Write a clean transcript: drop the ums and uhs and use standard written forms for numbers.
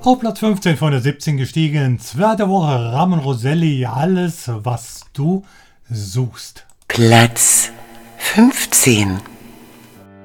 Auf Platz 15 von der 17 gestiegen. Zweite Woche Ramon Roselli, alles was du suchst. Platz 15.